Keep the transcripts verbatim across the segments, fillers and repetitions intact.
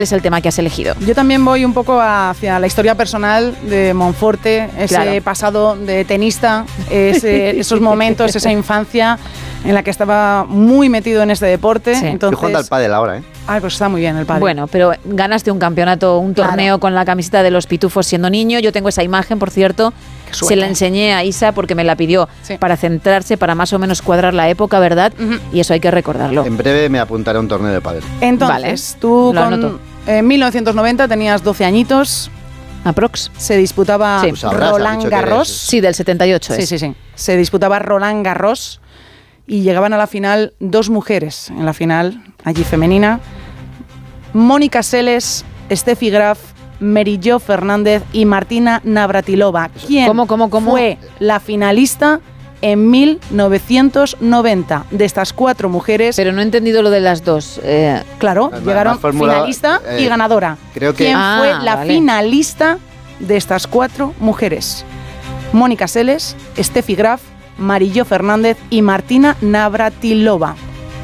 es el tema que has elegido? Yo también voy un poco hacia la historia personal de Monforte, ese Claro. pasado de tenista, ese, esos momentos, esa infancia en la que estaba muy metido en este deporte. Sí. Entonces, Estoy jugando al pádel ahora, ¿eh? Ay, pues está muy bien el pádel. Bueno, pero ganaste un campeonato, un torneo Claro. con la camiseta de los Pitufos siendo niño. Yo tengo esa imagen, por cierto. Qué suerte. Se la enseñé a Isa porque me la pidió Sí. para centrarse, para más o menos cuadrar la época, ¿verdad? Ujú. Y eso hay que recordarlo. En breve me apuntaré a un torneo de pádel. Entonces, Vale, tú lo con, anoto. en mil novecientos noventa tenías doce añitos, Aprox. se disputaba Sí. Pues sabrás, has Roland dicho que Garros. eres- Sí, del setenta y ocho Sí, es. sí, sí. Se disputaba Roland Garros y llegaban a la final dos mujeres en la final, allí femenina. Mónica Seles, Steffi Graf, Merillo Fernández y Martina Navratilova. ¿Quién ¿Cómo, cómo, cómo? fue la finalista en mil novecientos noventa? De estas cuatro mujeres, Pero no he entendido lo de las dos. Eh, claro, Además, llegaron más fórmula, finalista y eh, ganadora. creo que- ¿Quién Ah, fue la vale. finalista de estas cuatro mujeres? Mónica Seles, Steffi Graf, Marillo Fernández y Martina Navratilova.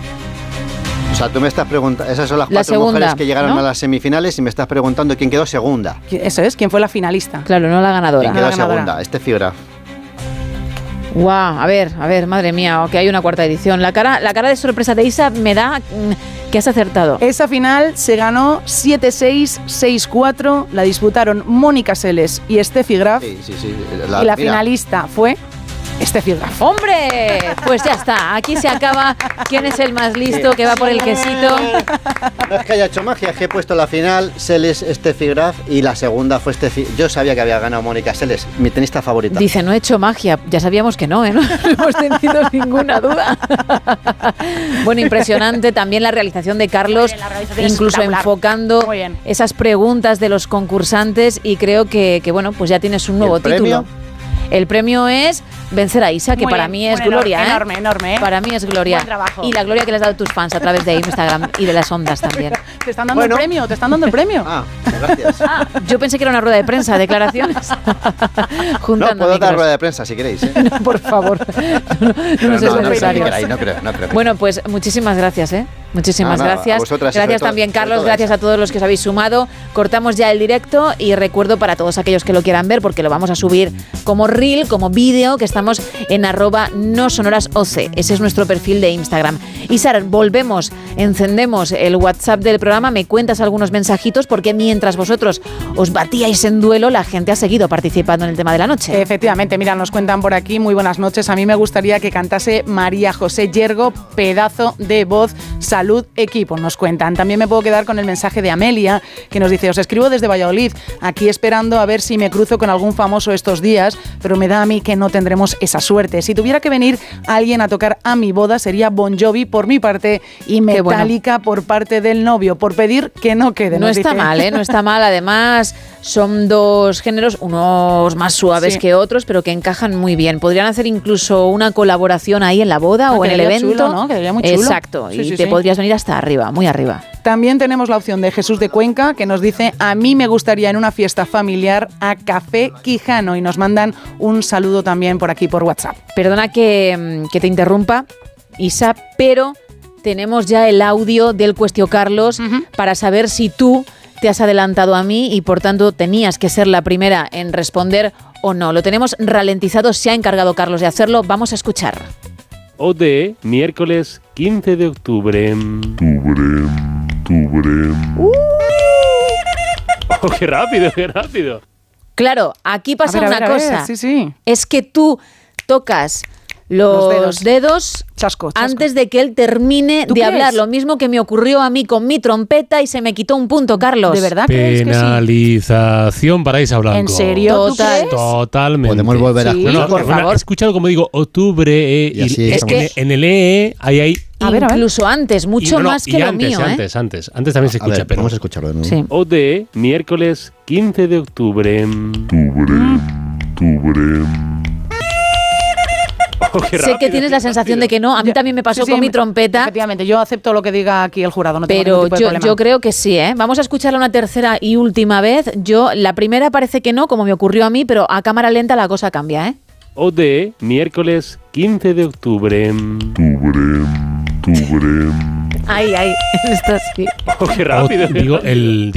O sea, tú me estás preguntando, esas son las La cuatro segunda, mujeres que llegaron ¿no? a las semifinales y me estás preguntando quién quedó segunda. Eso es, ¿quién fue la finalista? claro, no la ganadora. ¿Quién quedó la ganadora. segunda? Este figura. Guau, a ver, a ver, madre mía, que hay una cuarta edición. La cara, la cara de sorpresa de Isa me da mm, que has acertado. Esa final se ganó siete seis, seis cuatro, la disputaron Mónica Seles y Steffi Graf Sí, sí, sí. y la mira, finalista fue Steffi Graf. ¡Hombre! Pues ya está, aquí se acaba quién es el más listo que va por el quesito. No es que haya hecho magia, es que he puesto la final Seles, Steffi Graf y la segunda fue Steffi. Yo sabía que había ganado Mónica Seles, mi tenista favorita. Dice, no he hecho magia. Ya sabíamos que no, ¿eh? No hemos tenido ninguna duda. Bueno, impresionante también la realización de Carlos, Muy bien, la realización es incluso espectacular. enfocando Muy bien. esas preguntas de los concursantes y creo que, que, bueno, pues ya tienes un ¿Y nuevo el premio? título. El premio es vencer a Isa, que Muy para bien, mí es muy gloria, ¿eh? enorme, enorme, ¿eh? Para mí es gloria. Buen trabajo. Y la gloria que le has dado a tus fans a través de Instagram y de las ondas también. Te están dando Bueno. el premio, te están dando el premio. Ah, gracias. Yo pensé que era una rueda de prensa, declaraciones. No, Juntando puedo dar micros. rueda de prensa si queréis. ¿eh? No, por favor. No, no Pero nos es no, no, necesario. no, queráis, no creo, no creo que- Bueno, pues muchísimas gracias, ¿eh? Muchísimas No, no, a gracias. vosotras y sobre Gracias todo- también, sobre Carlos. todo Gracias esa. a todos los que os habéis sumado. Cortamos ya el directo y recuerdo para todos aquellos que lo quieran ver, porque lo vamos a subir como reel, como vídeo, que estamos en arroba no sonoras oc. Ese es nuestro perfil de Instagram. Y Sara, volvemos, encendemos el WhatsApp del programa, me cuentas algunos mensajitos, porque mientras vosotros os batíais en duelo, la gente ha seguido participando en el tema de la noche. Efectivamente, mira, nos cuentan por aquí, muy buenas noches. A mí me gustaría que cantase María José Yergo, pedazo de voz, salud, equipo, nos cuentan. También me puedo quedar con el mensaje de Amelia, que nos dice, os escribo desde Valladolid, aquí esperando a ver si me cruzo con algún famoso estos días, pero me da a mí que no tendremos esa suerte. Si tuviera que venir alguien a tocar a mi boda, sería Bon Jovi por mi parte y Qué bueno. Metallica por parte del novio, por pedir que no quede. No nos está dice. mal, ¿eh? No está mal. Además, son dos géneros, unos más suaves Sí. que otros, pero que encajan muy bien. Podrían hacer incluso una colaboración ahí en la boda Ah, o en el quedaría evento. chulo, ¿no? Quedaría muy chulo. Exacto. Sí, y sí, te sí. podrías venir hasta arriba, muy arriba. También tenemos la opción de Jesús de Cuenca, que nos dice, a mí me gustaría en una fiesta familiar a Café Quijano, y nos mandan un saludo también por aquí por WhatsApp. Perdona que, que te interrumpa, Isa, pero tenemos ya el audio del Cuestio Carlos Ujú. para saber si tú te has adelantado a mí y por tanto tenías que ser la primera en responder o no. Lo tenemos ralentizado, se ha encargado Carlos de hacerlo. Vamos a escuchar. O D, miércoles quince de octubre. Octubre, octubre. Oh, qué rápido, qué rápido. Claro, aquí pasa A ver, a una ver, a ver, cosa. sí, sí. Es que tú tocas los, Los dedos. dedos, Chasco, chasco. antes de que él termine ¿Tú de crees? hablar. Lo mismo que me ocurrió a mí con mi trompeta y se me quitó un punto, Carlos. ¿De verdad crees que sí? Penalización para Isa Blanco. ¿En serio? ¿Tú Total. crees? Totalmente. Podemos volver a Sí, No, no, por una- favor. he escuchado como digo octubre eh, Y así y es en, como- en el E, ahí hay... A ver, a ver. Incluso antes, mucho y no, no, más y que lo antes, mío, ¿eh? antes, antes, antes también se A escucha, ver, pero... vamos a escucharlo de nuevo. Sí. O D, miércoles quince de octubre. Octubre, octubre. Oh, qué Sé que rápido, tienes qué la sensación de rápido. que no. A mí Yo- también me pasó sí, sí, con mi me- trompeta. Efectivamente, yo acepto lo que diga aquí el jurado, no tengo Pero ningún tipo de yo, problema. yo creo que sí, ¿eh? Vamos a escucharla una tercera y última vez. Yo, la primera parece que no, como me ocurrió a mí, pero a cámara lenta la cosa cambia, ¿eh? O D, miércoles quince de octubre. Octubre, octubre. Ahí, ahí, en esto sí. Oh, qué rápido. O, digo, el